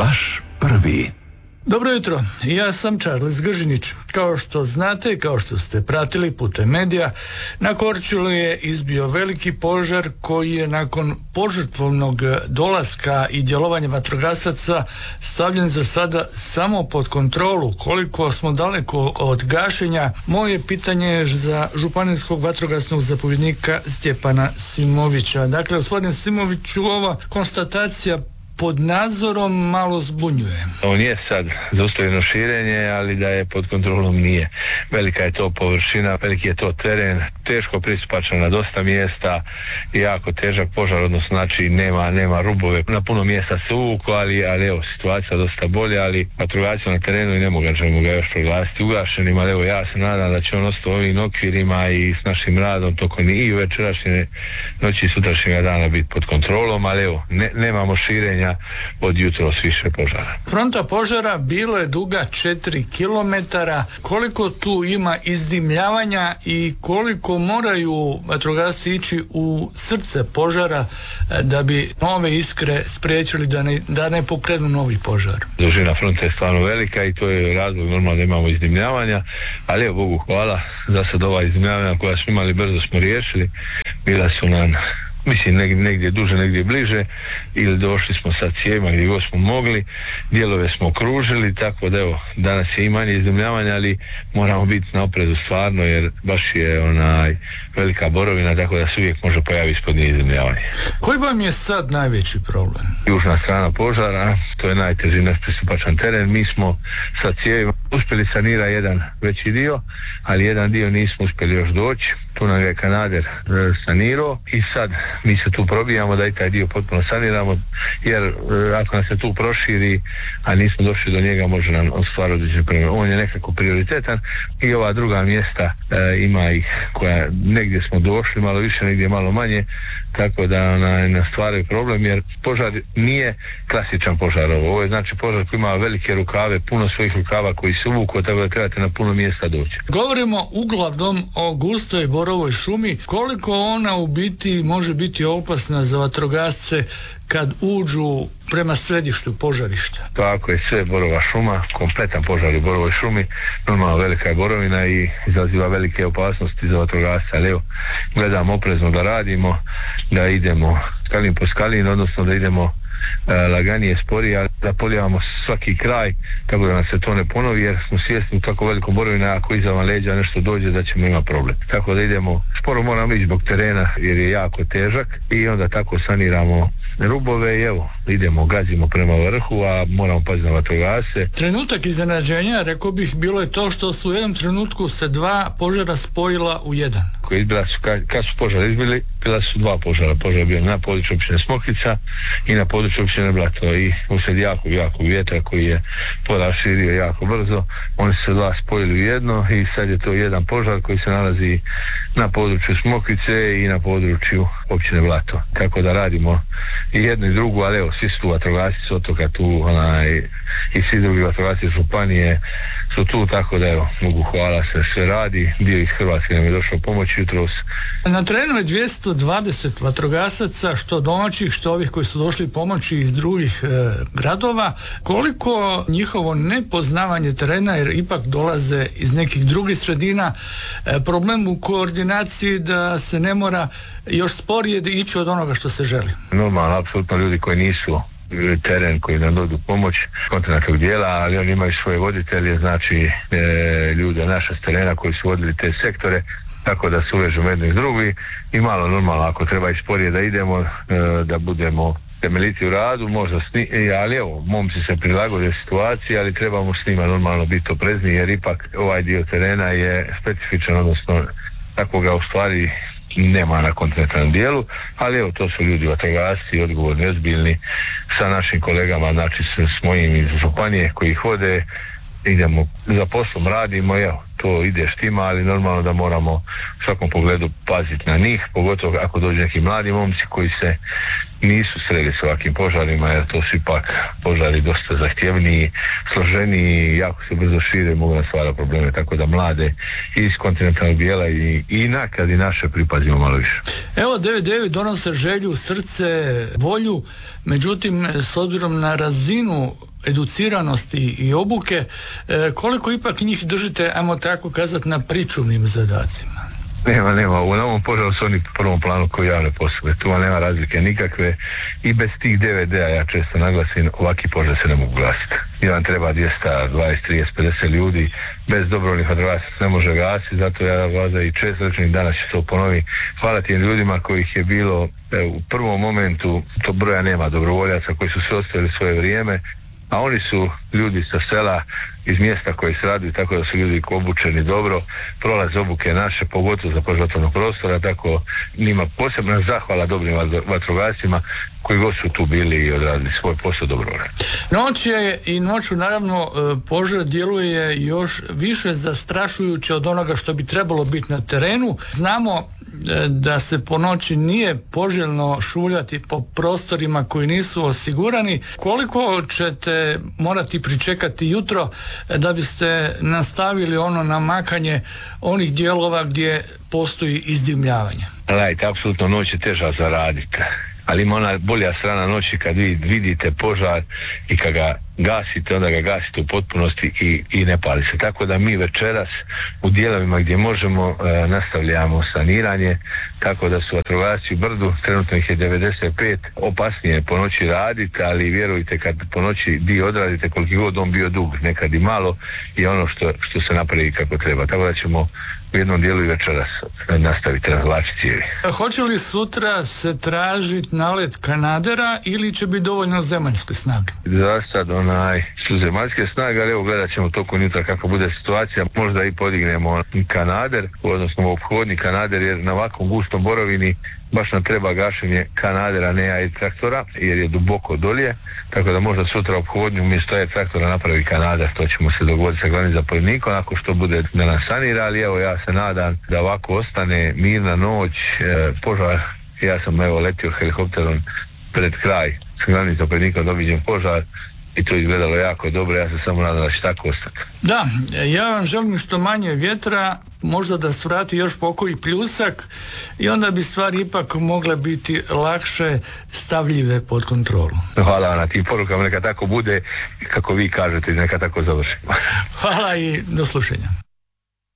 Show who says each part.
Speaker 1: Vaš prvi.
Speaker 2: Dobro jutro, ja sam Charles Gržinić. Kao što znate, kao što ste pratili putem medija, na Korčuli je izbio veliki požar koji je nakon požrtvovnog dolaska i djelovanja vatrogasaca stavljen za sada samo pod kontrolu. Koliko smo daleko od gašenja, moje pitanje je za županijskog vatrogasnog zapovjednika Stjepana Simovića. Dakle, gospodine Simoviću, ova konstatacija pod nadzorom malo zbunjuje.
Speaker 3: On je sad zaustavljeno širenje, ali da je pod kontrolom nije. Velika je to površina, veliki je to teren, teško pristupačan na dosta mjesta, jako težak požar, odnosno znači nema rubove. Na puno mjesta se uvuku, ali evo, situacija dosta bolja, ali vatrogasci na terenu i ne možemo ga još proglasiti ugašenim, ali evo, ja se nadam da će on ostati ovim okvirima i s našim radom tokom i večerašnje noći i sutrašnjega dana biti pod kontrolom, ali evo, nemamo širenja od jutros više požara.
Speaker 2: Fronta požara bila je duga 4 km. Koliko tu ima izdimljavanja i koliko moraju vatrogasci ići u srce požara da bi nove iskre spriječili da ne pokrenu novi požar?
Speaker 3: Dužina fronte je stvarno velika i to je razlog normalno da imamo izdimljavanja, ali evo Bogu hvala, za sad ova izdimljavanja koja smo imali brzo smo riješili, bila su nam negdje duže, negdje bliže, ili došli smo sa cijevima gdje god smo mogli, dijelove smo okružili, tako da evo, danas je i manje izdimljavanja, ali moramo biti na oprezu stvarno, jer baš je velika borovina, tako da se uvijek može pojaviti ispod nje izdimljavanje.
Speaker 2: Koji vam je sad najveći problem?
Speaker 3: Južna strana požara, to je najteži nepristupačan teren. Mi smo sa cijevima uspjeli sanirati jedan veći dio, ali jedan dio nismo uspjeli još doći. Tu nam je kanader sanirao i sad mi se tu probijamo da i taj dio potpuno saniramo, jer ako nam se tu proširi, a nismo došli do njega, može nam ostvariti određene probleme. On je nekako prioritetan i ova druga mjesta ima ih koja negdje smo došli malo više, negdje malo manje, tako da nam stvaraju problem, jer požar nije klasičan požar. Ovo je znači požar koji ima velike rukave, puno svojih rukava koji se uvuku, tako da trebate na puno mjesta doći.
Speaker 2: Govorimo uglavnom o gustoj borovoj šumi. Koliko ona u biti može biti opasna za vatrogasce kad uđu prema središtu požarišta?
Speaker 3: Tako je, sve borova šuma, kompletan požar u borovoj šumi, normalno velika je borovina i izaziva velike opasnosti za vatrogasce, ali evo, gledamo oprezno da radimo, da idemo skalin po skalin, odnosno da idemo laganije, sporije, da polijevamo svaki kraj tako da nam se to ne ponovi, jer smo svjesni u tako velikom borovina, ako iza vam leđa nešto dođe da ćemo imati problem. Tako da idemo, sporo moramo ići zbog terena jer je jako težak i onda tako saniramo rubove i evo, idemo, gazimo prema vrhu, a moramo paziti na vatrogasce.
Speaker 2: Trenutak iznenađenja, rekao bih, bilo je to što su u jednom trenutku se dva požara spojila u jedan.
Speaker 3: Kad su požar izbili, bila su dva požara. Požar je bio na području općine Smokvica i na području općine Blato i usred jakog vjetra koji je požar širio jako brzo. Oni su se dva spojili u jedno i sad je to jedan požar koji se nalazi na području Smokvice i na području općine Blato. Tako da radimo i jedno i drugo, ali evo, svi su tu vatrogasci s otoka tu i svi drugi vatrogasci županije su tu, tako da evo, mogu hvala se, sve radi, dio iz Hrvatske nam je došao pomoći jutros.
Speaker 2: Na terenu je 220 vatrogasaca, što domaćih, što ovih koji su došli pomoći iz drugih gradova. Koliko njihovo nepoznavanje terena, jer ipak dolaze iz nekih drugih sredina, problem u koordinaciji da se ne mora još sporije ići od onoga što se želi?
Speaker 3: Normalno, apsolutno ljudi koji nisu teren, koji nam dodu pomoć kontinentnog dijela, ali oni imaju svoje voditelje, znači ljude naše s terena koji su vodili te sektore, tako da se uvežemo jedni s drugi i malo normalno, ako treba i sporije da idemo, da budemo temeljiti u radu, možda ali evo, momci se prilagode situaciji, ali trebamo s njima normalno biti oprezni, jer ipak ovaj dio terena je specifičan, odnosno tako ga u stvari nema na kontinentalnom dijelu, ali evo, to su ljudi vatrogasci, odgovorni, ozbiljni, sa našim kolegama, znači s mojim iz županije koji ih vode, idemo za poslom, radimo, evo, to ide štima, ali normalno da moramo u svakom pogledu paziti na njih, pogotovo ako dođu neki mladi momci koji se nisu sreli s ovakvim požarima, jer to su ipak požari dosta zahtjevniji, složeniji, jako se brzo šire, mogu nam stvarati probleme, tako da mlade iz kontinentalnog dijela i nakad i naše pripazimo malo više.
Speaker 2: Evo, 9.9 donose želju, srce, volju, međutim, s obzirom na razinu educiranosti i obuke, koliko ipak njih držite, ajmo tako kazati, na pričuvnim zadacima?
Speaker 3: Nema. U novom požaru su oni u prvom planu koji javne poslove. Tu nema razlike nikakve i bez tih DVD-a, ja često naglasim, ovaki požar se ne mogu gasiti. I vam treba 200, 20, 30, 50 ljudi, bez dobrovoljnih vatrogasaca ne može gasiti, zato ja vas i često rečem, danas ću to ponoviti. Hvala tim ljudima kojih je bilo u prvom momentu, to broja nema, dobrovoljaca koji su se ostavili svoje vrijeme, a oni su ljudi sa sela, iz mjesta koji se radi, tako da su ljudi obučeni dobro, prolaze obuke naše, pogotovo za požrtvovnog prostora, tako njima posebna zahvala dobrim vatrogascima koji god su tu bili i odradili svoj posao dobro.
Speaker 2: Noć je i noću naravno požar djeluje još više zastrašujuće od onoga što bi trebalo biti na terenu. Znamo da se po noći nije poželjno šuljati po prostorima koji nisu osigurani. Koliko ćete morati pričekati jutro da biste nastavili ono namakanje onih dijelova gdje postoji izdimljavanje?
Speaker 3: Gledajte, apsolutno noć je teža za raditi, ali ima ona bolja strana noći kad vi vidite požar i kad ga gasite, onda ga gasite u potpunosti i ne pali se. Tako da mi večeras u dijelovima gdje možemo nastavljamo saniranje, tako da su vatrogasci u Brdu, trenutno ih je 95, opasnije po noći raditi, ali vjerujte kad po noći dio odradite, koliki god on bio dug, nekad i malo, je ono što se napravi kako treba. Tako da ćemo u jednom dijelu i večeras nastaviti razvlačiti cijevi.
Speaker 2: Hoće li sutra se tražiti nalet kanadera ili će biti dovoljno zemaljske snage?
Speaker 3: Za sad su zemaljske snage, ali evo gledat ćemo tokom jutra kako bude situacija, možda i podignemo kanader, odnosno ophodni kanader, jer na ovakvom gustom borovini baš nam treba gašenje kanadera, ne air traktora, jer je duboko dolje, tako da možda sutra ophodnju umjesto air traktora napravi kanader, to ćemo se dogoditi sa glavnim zapovjednikom, ako što bude da nas sanira, ali evo ja se nadam da ovako ostane mirna noć, požar, ja sam evo letio helikopterom pred kraj sa glavnim zapovjednikom, doviđen požar, i to izgledalo jako dobro, ja se samo nadam da će tako ostati.
Speaker 2: Da, ja vam želim što manje vjetra, možda da svrati još pokoji pljusak i onda bi stvari ipak mogle biti lakše stavljive pod kontrolu.
Speaker 3: Hvala vam na tim porukama, neka tako bude, kako vi kažete, neka tako završimo.
Speaker 2: Hvala i do slušanja.